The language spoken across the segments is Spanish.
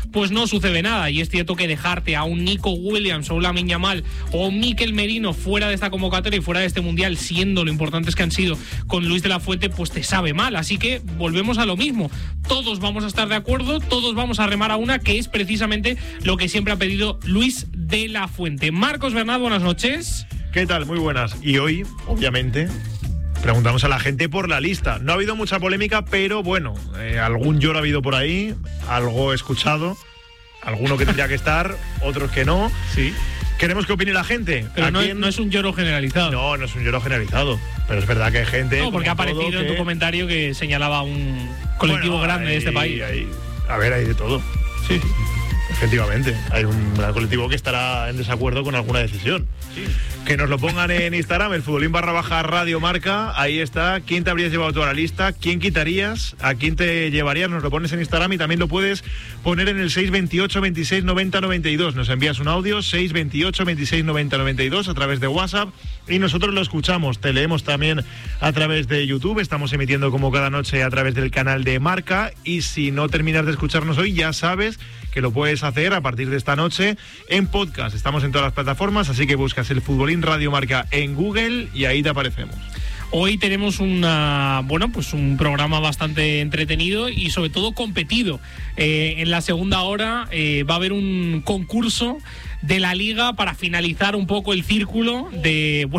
pues no sucede nada. Y es cierto que dejarte a un Nico Williams o un Lamine Yamal o un Mikel Merino fuera de esta convocatoria y fuera de este mundial, siendo lo importantes que han sido con Luis de la Fuente, pues te sabe mal. Así que volvemos a lo mismo. Todos vamos a estar de acuerdo, todos vamos a remar a una, que es precisamente lo que siempre ha pedido Luis de la Fuente. Marcos Bernat, buenas noches. ¿Qué tal? Muy buenas. Y hoy, obviamente, preguntamos a la gente por la lista. No ha habido mucha polémica, pero bueno, algún lloro ha habido por ahí, algo he escuchado, alguno que tendría que estar, otros que no. Sí. Queremos que opine la gente. Pero no es un lloro generalizado. No es un lloro generalizado. Pero es verdad que hay gente... No, porque ha aparecido en tu comentario que señalaba un colectivo grande de este país. Hay de todo. Sí. Efectivamente, hay un gran colectivo que estará en desacuerdo con alguna decisión. Sí. Que nos lo pongan en Instagram, el futbolín_Radio Marca. Ahí está. ¿Quién te habrías llevado tú a la lista? ¿Quién quitarías? ¿A quién te llevarías? Nos lo pones en Instagram y también lo puedes poner en el 628 26 90 92. Nos envías un audio, 628 26 90 92 a través de WhatsApp y nosotros lo escuchamos. Te leemos también a través de YouTube. Estamos emitiendo como cada noche a través del canal de Marca. Y si no terminas de escucharnos hoy, ya sabes que lo puedes hacer a partir de esta noche en podcast. Estamos en todas las plataformas, así que buscas el Futbolín Radio Marca en Google y ahí te aparecemos. Hoy tenemos un programa bastante entretenido y sobre todo competido. En la segunda hora va a haber un concurso de la Liga para finalizar un poco el círculo de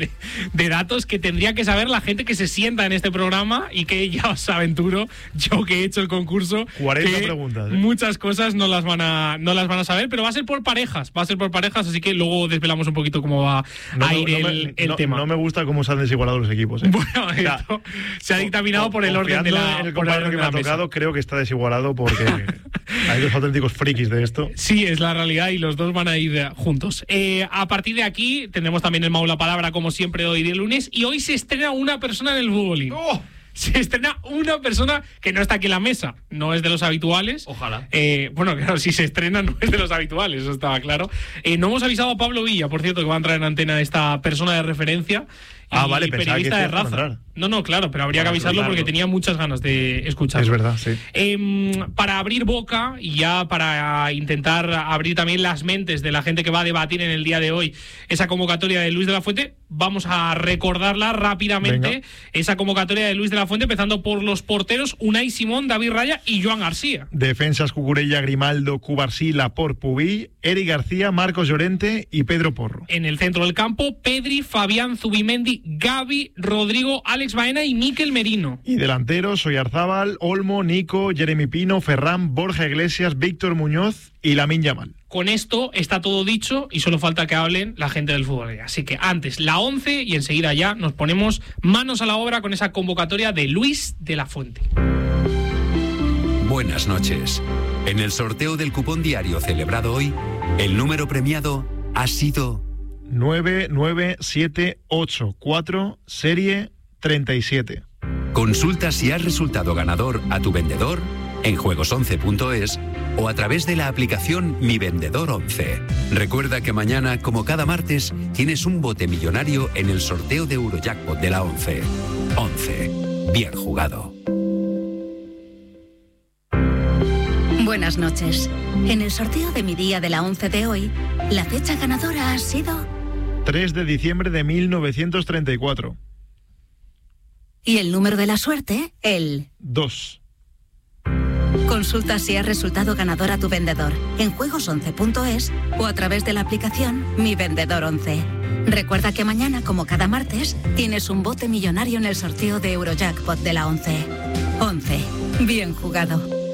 datos que tendría que saber la gente que se sienta en este programa, y que ya os aventuro, yo que he hecho el concurso, 40 preguntas, muchas cosas no las van a saber, pero va a ser por parejas, así que luego desvelamos un poquito cómo va a ir el tema. No me gusta cómo se han desigualado los equipos. Bueno, esto se ha dictaminado por el orden de la el compañero que me ha tocado, creo que está desigualado porque hay dos auténticos frikis de esto. Sí, es la realidad, y los dos van a ir juntos. A partir de aquí tendremos también el Mau la Palabra, como siempre, hoy de lunes, y hoy se estrena una persona en el Futbolín. ¡Oh! Se estrena una persona que no está aquí en la mesa, no es de los habituales. Ojalá. Claro, si se estrena no es de los habituales, eso estaba claro. No hemos avisado a Pablo Villa, por cierto, que va a entrar en antena esta persona de referencia. Vale, periodista de raza. No, claro, pero habría que avisarlo porque tenía muchas ganas de escucharlo. Es verdad, sí. Para abrir boca y ya para intentar abrir también las mentes de la gente que va a debatir en el día de hoy esa convocatoria de Luis de la Fuente, vamos a recordarla rápidamente. Venga. Esa convocatoria de Luis de la Fuente, empezando por los porteros: Unai Simón, David Raya y Joan García. Defensas: Cucurella, Grimaldo, Cubarsí, Laporte, Pubill, Eric García, Marcos Llorente y Pedro Porro. En el centro del campo: Pedri, Fabián, Zubimendi, Gavi, Rodrigo, Alex Baena y Mikel Merino. Y delanteros: Oyarzábal, Olmo, Nico, Jeremy Pino, Ferran, Borja Iglesias, Víctor Muñoz y Lamine Yamal. Con esto está todo dicho y solo falta que hablen la gente del fútbol. Así que antes la 11 y enseguida ya nos ponemos manos a la obra con esa convocatoria de Luis de la Fuente. Buenas noches. En el sorteo del cupón diario celebrado hoy, el número premiado ha sido 99784, serie 37. Consulta si has resultado ganador a tu vendedor en juegos11.es o a través de la aplicación Mi Vendedor 11. Recuerda que mañana, como cada martes, tienes un bote millonario en el sorteo de Eurojackpot de la 11. 11. Bien jugado. Buenas noches. En el sorteo de mi día de la 11 de hoy, la fecha ganadora ha sido 3 de diciembre de 1934. Y el número de la suerte, el 2. Consulta si has resultado ganador a tu vendedor en juegos11.es o a través de la aplicación Mi Vendedor 11. Recuerda que mañana, como cada martes, tienes un bote millonario en el sorteo de Eurojackpot de la 11. 11. Bien jugado.